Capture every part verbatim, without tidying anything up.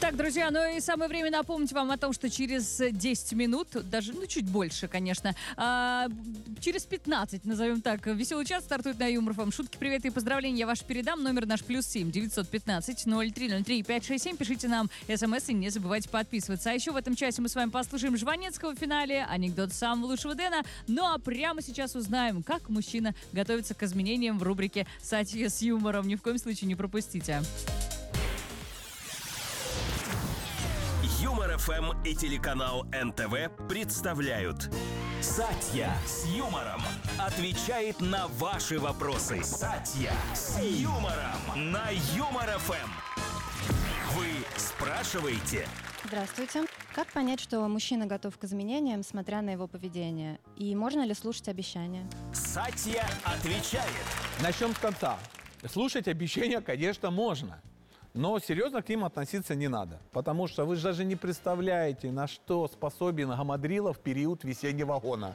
Так, друзья, ну и самое время напомнить вам о том, что через десять минут, даже, ну, чуть больше, конечно, а, через пятнадцать, назовем так, веселый час стартует на Юмор ФМ. Шутки, приветы и поздравления я ваши передам. Номер наш плюс семь девятьсот пятнадцать ноль три ноль три пять шесть семь. Пишите нам смс и не забывайте подписываться. А еще в этом часе мы с вами послушаем Жванецкого в финале, анекдот самого лучшего Дэна. Ну а прямо сейчас узнаем, как мужчина готовится к изменениям в рубрике «Сатья с юмором». Ни в коем случае не пропустите. Юмор ФМ и телеканал эн тэ вэ представляют «Сатья с юмором» отвечает на ваши вопросы. «Сатья с юмором» на Юмор ФМ. Вы спрашиваете? Здравствуйте. Как понять, что мужчина готов к изменениям, смотря на его поведение? И можно ли слушать обещания? Сатья отвечает. Начнем с конца. Слушать обещания, конечно, можно. Но серьезно к ним относиться не надо. Потому что вы же даже не представляете, на что способен Гамадрила в период весеннего гона.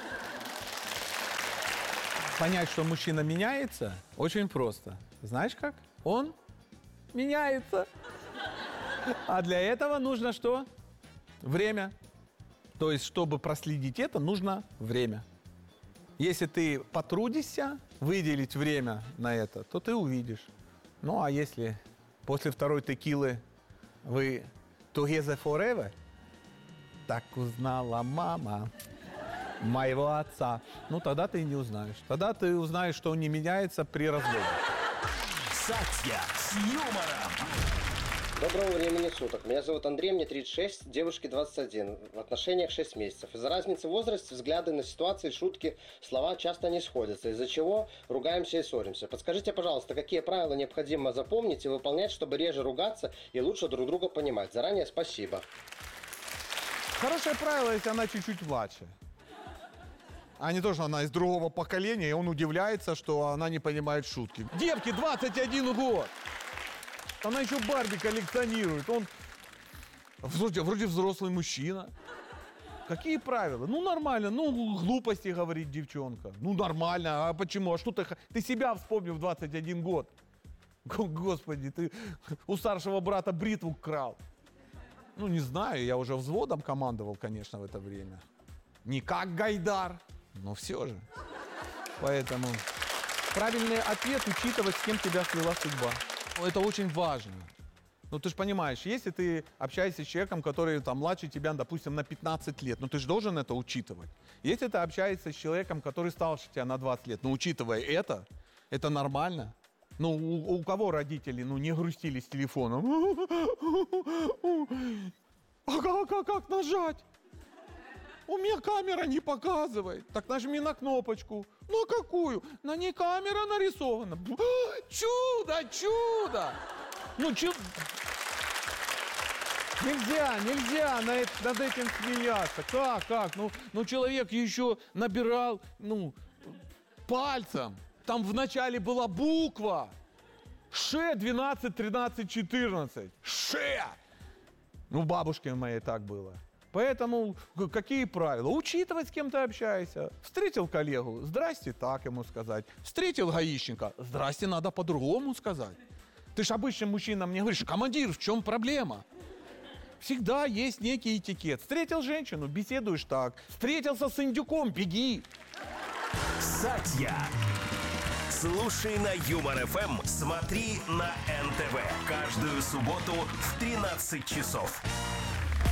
Понять, что мужчина меняется, очень просто. Знаешь как? Он меняется. А для этого нужно что? Время. То есть, чтобы проследить это, нужно время. Если ты потрудишься выделить время на это, то ты увидишь. Ну, а если после второй текилы вы together forever, так узнала мама моего отца, ну, тогда ты не узнаешь. Тогда ты узнаешь, что он не меняется при разводе. Сатья с юмором. Доброго времени суток. Меня зовут Андрей, мне тридцать шесть, девушке двадцать один. В отношениях шесть месяцев. Из-за разницы в возрасте взгляды на ситуации, шутки, слова часто не сходятся, из-за чего ругаемся и ссоримся. Подскажите, пожалуйста, какие правила необходимо запомнить и выполнять, чтобы реже ругаться и лучше друг друга понимать? Заранее спасибо. Хорошее правило, если она чуть-чуть младше. А не то, что она из другого поколения, и он удивляется, что она не понимает шутки. Девке двадцать один год. Она еще Барби коллекционирует. Он вроде, вроде взрослый мужчина. Какие правила? Ну, нормально. Ну, глупости говорит девчонка. Ну, нормально. А почему? А что ты... Ты себя вспомнил в двадцать один год. Господи, ты у старшего брата бритву крал. Ну, не знаю. Я уже взводом командовал, конечно, в это время. Не как Гайдар, но все же. Поэтому правильный ответ — учитывать, с кем тебя свела судьба. Это очень важно. Ну, ты же понимаешь, если ты общаешься с человеком, который там младше тебя, допустим, на пятнадцать лет, ну, ты же должен это учитывать. Если ты общаешься с человеком, который старше тебя на двадцать лет, ну, учитывая это, это нормально. Ну, у, у кого родители, ну, не грустили с телефоном? А как, как, как нажать? У меня камера не показывает. Так нажми на кнопочку. Ну, какую? На ней камера нарисована. Чудо, чудо! Ну, чудо... Нельзя, нельзя на это, над этим смеяться. Как, как? Ну, ну, человек еще набирал, ну, пальцем. Там вначале была буква. Ш двенадцать, тринадцать, четырнадцать. Ш! Ну, бабушке моей так было. Поэтому какие правила? Учитывать, с кем ты общаешься. Встретил коллегу, здрасте, так ему сказать. Встретил гаишника, здрасте, надо по-другому сказать. Ты ж обычным мужчинам не говоришь: командир, в чем проблема? Всегда есть некий этикет. Встретил женщину, беседуешь так. Встретился с индюком, беги. Сатья. Слушай на Юмор ФМ, смотри на эн тэ вэ каждую субботу в тринадцать часов.